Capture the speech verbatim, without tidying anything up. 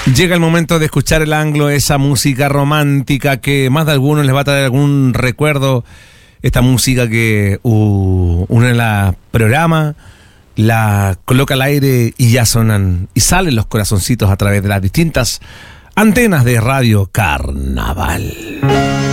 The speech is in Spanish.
Llega el momento de escuchar el anglo, esa música romántica que más de algunos les va a traer algún recuerdo. Esta música que uh, une la programa, la coloca al aire y ya sonan y salen los corazoncitos a través de las distintas antenas de Radio Carnaval.